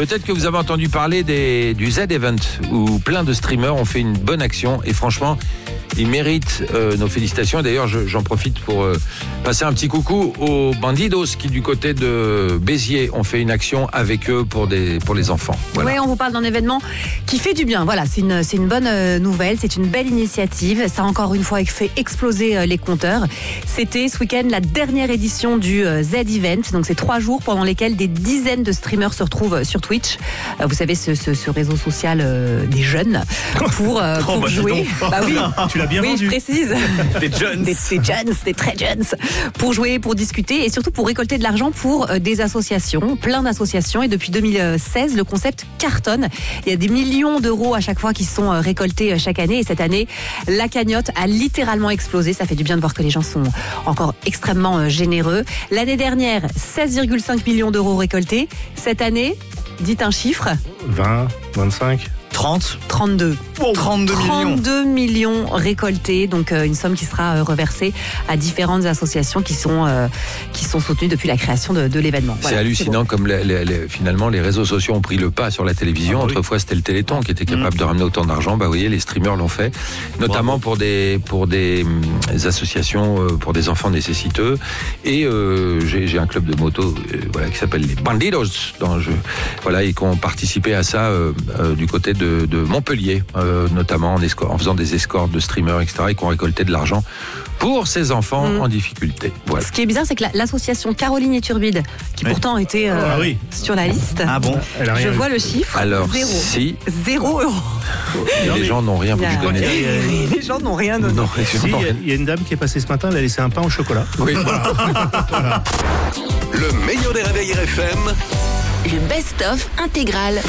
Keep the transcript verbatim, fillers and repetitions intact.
Peut-être que vous avez entendu parler des, du Z-Event, où plein de streamers ont fait une bonne action. Et franchement, ils méritent euh, nos félicitations. D'ailleurs, je, j'en profite pour euh, passer un petit coucou aux Bandidos qui, du côté de Béziers, ont fait une action avec eux pour, des, pour les enfants. Voilà. Oui, on vous parle d'un événement qui fait du bien. Voilà, c'est une, c'est une bonne euh, nouvelle, c'est une belle initiative. Ça a encore une fois fait exploser euh, les compteurs. C'était ce week-end la dernière édition du euh, Z-Event. Donc, c'est trois jours pendant lesquels des dizaines de streamers se retrouvent sur Twitch. Euh, vous savez, ce, ce, ce réseau social euh, des jeunes pour, euh, pour oh, bah, jouer. Bah oui, tu l'as bien oui, vendu. je précise. Des jeunes. Des, des jeunes, des très jeunes. Pour jouer, pour discuter et surtout pour récolter de l'argent pour euh, des associations, plein d'associations. Et depuis deux mille seize, le concept cartonne. Il y a des millions d'euros à chaque fois qui sont euh, récoltés euh, chaque année. Et cette année, la cagnotte a littéralement explosé. Ça fait du bien de voir que les gens sont encore extrêmement euh, généreux. L'année dernière, seize virgule cinq millions d'euros récoltés. Cette année, dites un chiffre. vingt, vingt-cinq trente trente-deux. Oh, trente-deux millions. trente-deux millions récoltés, donc euh, une somme qui sera euh, reversée à différentes associations qui sont, euh, qui sont soutenues depuis la création de, de l'événement. C'est voilà, hallucinant c'est bon. comme les, les, les, finalement les réseaux sociaux ont pris le pas sur la télévision. Ah, Autrefois, oui. C'était le Téléthon qui était capable mmh. de ramener autant d'argent. Bah, vous voyez, les streamers l'ont fait, notamment pour des, pour des, des associations, euh, pour des enfants nécessiteux. Et euh, j'ai, j'ai un club de moto euh, voilà, qui s'appelle les Bandidos, dans le jeu, voilà, et qui ont participé à ça euh, euh, du côté de, de Montpellier, euh, notamment en, escort, en faisant des escortes de streamers, et cetera, et qui ont récolté de l'argent pour ces enfants mmh. en difficulté. Voilà. Ce qui est bizarre, c'est que la, l'association Caroline et Turbide, qui oui. pourtant était euh, ah, oui. sur la liste, ah bon je vois le chiffre, alors zéro. si Zéro euro. Et les gens n'ont rien voulu donner. Les gens n'ont rien donné. Il si, y, y a une dame qui est passée ce matin, elle a laissé un pain au chocolat. Oui. Voilà. Voilà. Le meilleur des réveils R F M. Le best-of intégral.